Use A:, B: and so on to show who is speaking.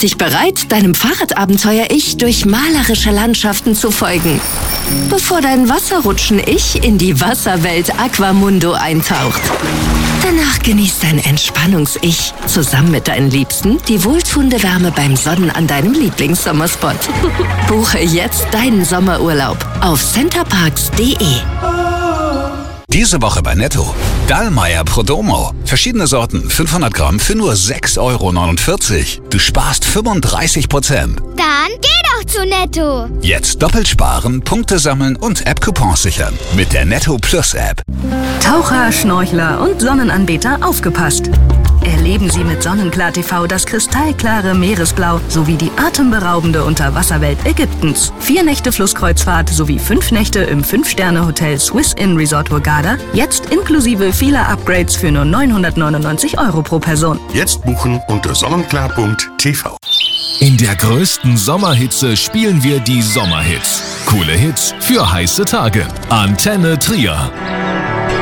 A: dich bereit, deinem Fahrradabenteuer-Ich durch malerische Landschaften zu folgen, bevor dein Wasserrutschen-Ich in die Wasserwelt Aquamundo eintaucht. Danach genießt dein Entspannungs-Ich zusammen mit deinen Liebsten die wohltuende Wärme beim Sonnen an deinem Lieblingssommerspot. Buche jetzt deinen Sommerurlaub auf centerparks.de.
B: Diese Woche bei Netto. Dallmayr Prodomo. Verschiedene Sorten, 500 Gramm für nur 6,49 Euro. Du sparst 35%.
C: Dann geh doch zu Netto.
B: Jetzt doppelt sparen, Punkte sammeln und App-Coupons sichern. Mit der Netto Plus App.
D: Taucher, Schnorchler und Sonnenanbeter aufgepasst. Erleben Sie mit Sonnenklar TV das kristallklare Meeresblau sowie die atemberaubende Unterwasserwelt Ägyptens. 4 Nächte Flusskreuzfahrt sowie 5 Nächte im 5-Sterne-Hotel Swiss Inn Resort Hurghada. Jetzt inklusive vieler Upgrades für nur 999 Euro pro Person.
E: Jetzt buchen unter sonnenklar.tv.
F: In der größten Sommerhitze spielen wir die Sommerhits. Coole Hits für heiße Tage. Antenne Trier.